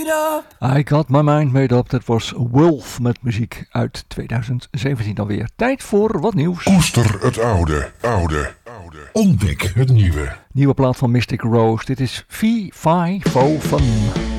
made up. I got my mind made up. Dat was Wolf met muziek uit 2017 alweer. Tijd voor wat nieuws. Koester het oude. Ontdek het nieuwe. Nieuwe plaat van Mystic Rose. Dit is V5 Fun.